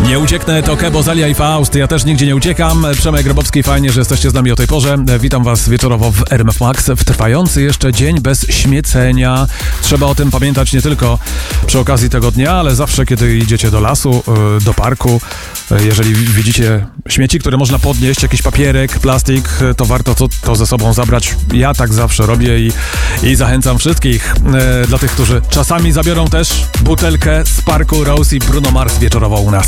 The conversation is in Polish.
Nie ucieknę, to Kebo, Zalia i Faust. Ja też nigdzie nie uciekam. Przemek Grabowski, fajnie, że jesteście z nami o tej porze. Witam was wieczorowo w RMF Max, w trwający jeszcze dzień bez śmiecenia. Trzeba o tym pamiętać nie tylko przy okazji tego dnia, ale zawsze, kiedy idziecie do lasu, do parku. Jeżeli widzicie śmieci, które można podnieść, jakiś papierek, plastik, to warto to ze sobą zabrać. Ja tak zawsze robię i zachęcam wszystkich. Dla tych, którzy czasami zabiorą też butelkę z parku Rose i Bruno Mars wieczorowo u nas.